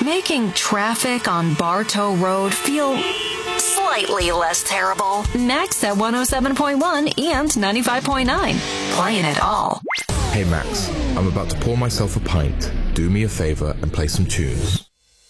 making traffic on Bartow Road feel slightly less terrible. Max at 107.1 and 95.9. Playing it all. Hey Max, I'm about to pour myself a pint. Do me a favor and play some tunes.